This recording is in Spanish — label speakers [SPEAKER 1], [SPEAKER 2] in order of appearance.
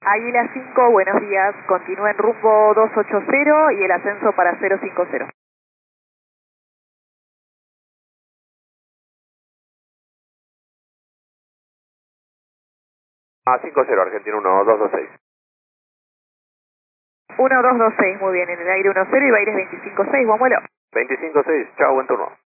[SPEAKER 1] Águila 5, buenos días. Continúa en rumbo 280 y el ascenso para 050.
[SPEAKER 2] Ah, 50, Argentina 1226.
[SPEAKER 1] 1226, muy bien. En el aire 10 y Baires 256, buen vuelo.
[SPEAKER 2] 25-6, chao, buen turno.